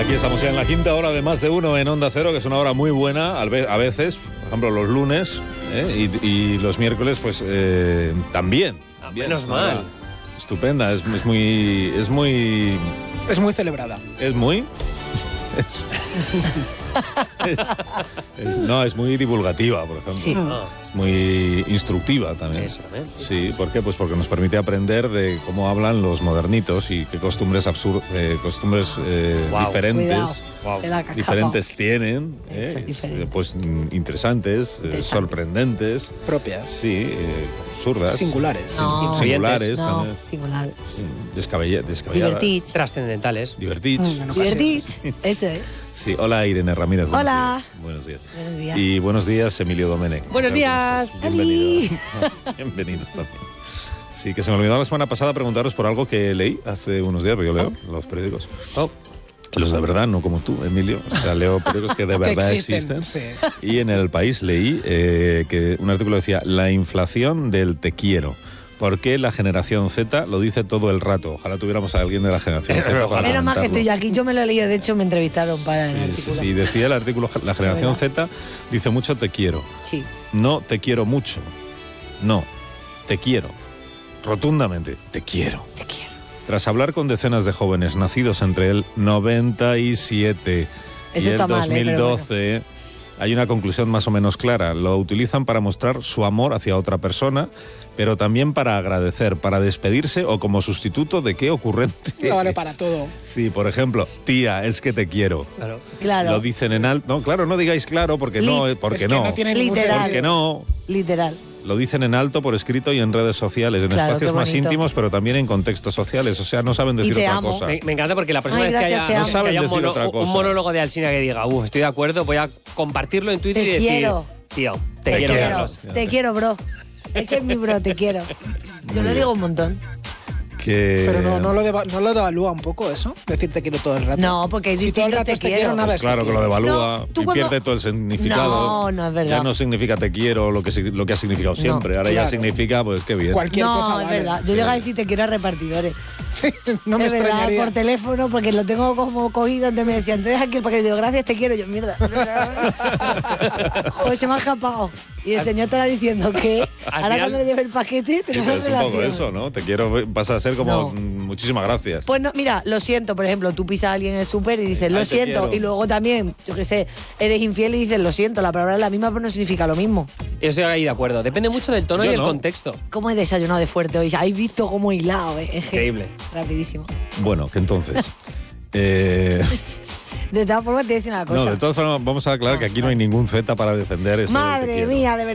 Aquí estamos ya en la quinta hora de Más de Uno en Onda Cero, que es una hora muy buena a veces, por ejemplo los lunes y los miércoles pues también. Menos mal. Estupenda, es muy celebrada. Es muy es muy divulgativa, por ejemplo. Sí. Es muy instructiva también. Eso también. Sí, ¿por qué? Pues porque nos permite aprender de cómo hablan los modernitos y qué costumbres diferentes. Wow. Se la ha Diferentes tienen, Eso es diferente. pues interesantes, sorprendentes, Propias. sí, absurdas, Singulares. No. singulares, No, también, singular. descabelladas, Divertits. Trascendentales. divertits. Divertits. Eso es. Sí, hola Irene Ramírez. Hola. Buenos días. Buenos días. Y buenos días Emilio Domenech. Buenos ¿Qué tal? días. ¿Cómo estás? Bienvenido. Bienvenido también. Sí, que se me olvidó la semana pasada preguntaros por algo que leí hace unos días, porque yo leo los periódicos. Los de verdad, no como tú, Emilio. O sea, leo periódicos que de verdad existen. Sí. Y en El País leí que un artículo decía la inflación del te quiero. Porque la generación Z lo dice todo el rato. Ojalá tuviéramos a alguien de la generación Z para Menos mal que comentarlo. estoy yo aquí. Yo me lo he leído. De hecho, me entrevistaron para el artículo. Sí, decía el artículo, la generación ¿verdad? Z dice mucho te quiero. Sí. No te quiero mucho. No, te quiero. Rotundamente, te quiero. Te quiero. Tras hablar con decenas de jóvenes nacidos entre el 97 Eso y el está mal, 2012, hay una conclusión más o menos clara. Lo utilizan para mostrar su amor hacia otra persona, pero también para agradecer, para despedirse o como sustituto de qué ocurrente. No vale para todo. Sí, por ejemplo, tía, es que te quiero. Claro. Claro. Lo dicen en alto. No, claro, no digáis claro porque no, porque Es que no. no tiene ningún Literal. Porque no. Literal. Lo dicen en alto por escrito y en redes sociales, en Claro, espacios qué más bonito. íntimos, pero también en contextos sociales. O sea, no saben decir Y te otra amo. cosa. Me encanta porque la próxima Ay, vez que gracias, haya, te amo. No saben que haya decir otra cosa. un monólogo de Alsina que diga, estoy de acuerdo, voy a compartirlo en Twitter Te y decir, quiero. tío, Te te quiero, quiero. Carlos. Te quiero, bro. Ese es mi bro, te quiero. Yo lo digo un montón. Que... Pero no lo devalúa un poco eso, decir te quiero todo el rato. No, porque es si todo el distinto rato te quiero. nada Pues es te claro que quiero. lo devalúa No, tú y cuando- pierde todo el significado. No es verdad. Ya no significa te quiero lo que ha significado siempre. Ahora ya claro. significa, pues qué bien. Cualquier cosa No, es vale. verdad. Yo llego a decir te quiero a repartidores. Sí, no me es verdad, extrañaría. por teléfono, porque lo tengo como cogido. Antes me decían, te dejas aquí el paquete. Digo, gracias, te quiero. Yo, mierda. O se me ha escapado. Y el señor te está diciendo que ahora final- cuando le lleve el paquete Sí, tenemos pero es un poco relación. eso, ¿no? Te quiero, pasa a ser como No. muchísimas gracias. Pues no, mira, lo siento, por ejemplo, tú pisas a alguien en el súper y dices, Ay, lo te siento, quiero. y luego también, yo qué sé, eres infiel y dices, lo siento, la palabra es la misma, pero no significa lo mismo. Yo estoy ahí de acuerdo. Depende mucho del tono Yo y el no. contexto. ¿Cómo he desayunado de fuerte hoy? ¿Habéis visto cómo he hilado? Es que- Increíble. Rapidísimo. Bueno, que entonces... De todas formas, te voy a decir una cosa. no, de todas formas, vamos a aclarar que aquí no hay ningún Z para defender eso. de te Madre quiero. mía, de verdad.